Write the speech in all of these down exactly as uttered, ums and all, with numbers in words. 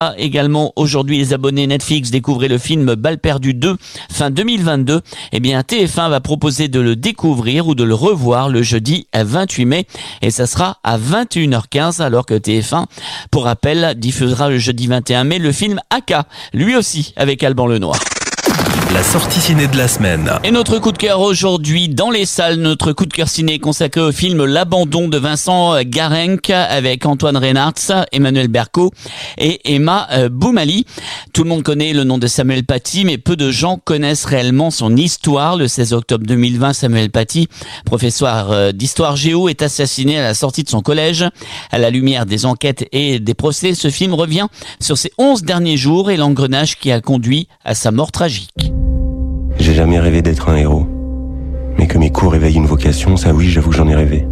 Également aujourd'hui les abonnés Netflix découvraient le film Balles perdues deux fin deux mille vingt-deux. Eh bien T F un va proposer de le découvrir ou de le revoir le jeudi vingt-huit mai et ça sera à vingt et une heures quinze alors que T F un, pour rappel, diffusera le jeudi vingt et un mai le film Aka, lui aussi avec Alban Lenoir. La sortie ciné de la semaine. Et notre coup de cœur aujourd'hui dans les salles, notre coup de cœur ciné consacré au film L'Abandon de Vincent Garenc avec Antoine Reynards, Emmanuel Berco et Emma Boumali. Tout le monde connaît le nom de Samuel Paty, mais peu de gens connaissent réellement son histoire. Le seize octobre deux mille vingt, Samuel Paty, professeur d'histoire géo, est assassiné à la sortie de son collège. À la lumière des enquêtes et des procès, ce film revient sur ses onze derniers jours et l'engrenage qui a conduit à sa mort tragique. J'ai jamais rêvé d'être un héros. Mais que mes cours éveillent une vocation, ça oui, j'avoue que j'en ai rêvé.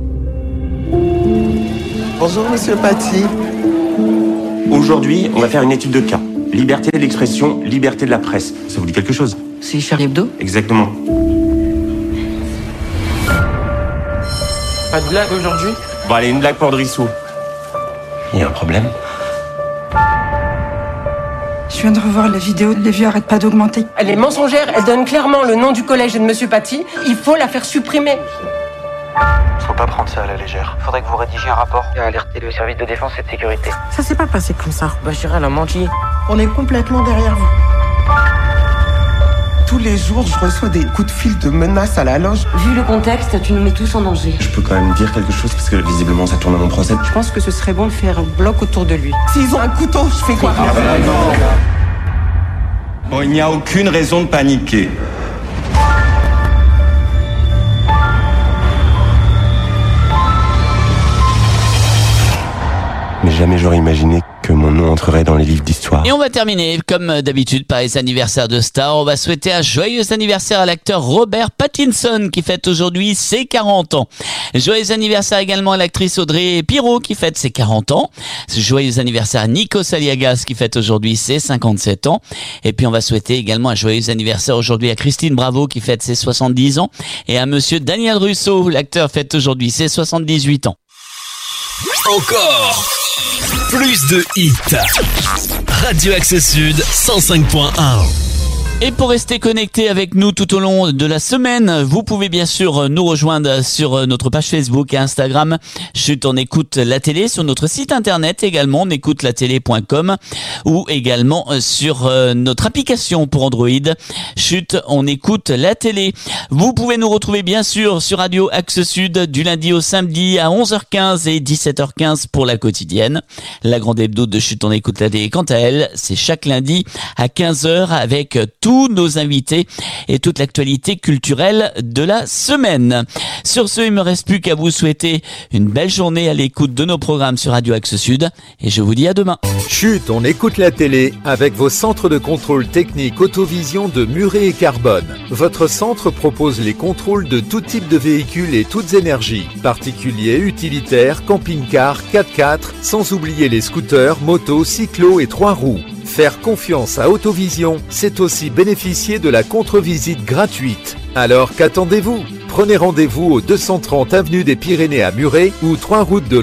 Bonjour, monsieur Paty. Aujourd'hui, on va faire une étude de cas. Liberté de l'expression, liberté de la presse. Ça vous dit quelque chose? C'est Charlie Hebdo? Exactement. Pas de blague aujourd'hui? Bon, allez, une blague pour Drissou. Il y a un problème? Je viens de revoir la vidéo, les vues arrêtent pas d'augmenter. Elle est mensongère, elle donne clairement le nom du collège et de monsieur Paty. Il faut la faire supprimer. Faut pas prendre ça à la légère. Faudrait que vous rédigiez un rapport et alerter le service de défense et de sécurité. Ça s'est pas passé comme ça. Bachira, elle a menti. On est complètement derrière vous. Tous les jours, je reçois des coups de fil de menaces à la loge. Vu le contexte, tu nous mets tous en danger. Je peux quand même dire quelque chose parce que visiblement ça tourne à mon procès. Je pense que ce serait bon de faire un bloc autour de lui. S'ils ont un couteau, je fais quoi? Bon, il n'y a aucune raison de paniquer. Mais jamais j'aurais imaginé que mon nom entrerait dans les livres d'histoire. Et on va terminer, comme d'habitude, par les anniversaires de stars. On va souhaiter un joyeux anniversaire à l'acteur Robert Pattinson, qui fête aujourd'hui ses quarante ans. Joyeux anniversaire également à l'actrice Audrey Pirot, qui fête ses quarante ans. Joyeux anniversaire à Nikos Aliagas, qui fête aujourd'hui ses cinquante-sept ans. Et puis on va souhaiter également un joyeux anniversaire aujourd'hui à Christine Bravo, qui fête ses soixante-dix ans. Et à monsieur Daniel Russo, l'acteur, fête aujourd'hui ses soixante-dix-huit ans. Encore plus de hits. Radio Axe Sud cent cinq point un. Et pour rester connecté avec nous tout au long de la semaine, vous pouvez bien sûr nous rejoindre sur notre page Facebook et Instagram. Chut, on écoute la télé, sur notre site internet également, on écoute la télé point com, ou également sur notre application pour Android. Chut, on écoute la télé. Vous pouvez nous retrouver bien sûr sur Radio Axe Sud du lundi au samedi à onze heures quinze et dix-sept heures quinze pour la quotidienne. La grande hebdo de Chut, on écoute la télé, quant à elle, c'est chaque lundi à quinze heures avec tout tous nos invités et toute l'actualité culturelle de la semaine. Sur ce, il me reste plus qu'à vous souhaiter une belle journée à l'écoute de nos programmes sur Radio Axe Sud et je vous dis à demain. Chut, on écoute la télé avec vos centres de contrôle technique Autovision de Muret et Carbone. Votre centre propose les contrôles de tout type de véhicules et toutes énergies, particuliers, utilitaires, camping-cars, quatre-quatre, sans oublier les scooters, motos, cyclos et trois roues. Faire confiance à Autovision, c'est aussi bénéficier de la contre-visite gratuite. Alors qu'attendez-vous? Prenez rendez-vous au deux cent trente avenue des Pyrénées à Muret ou trois route de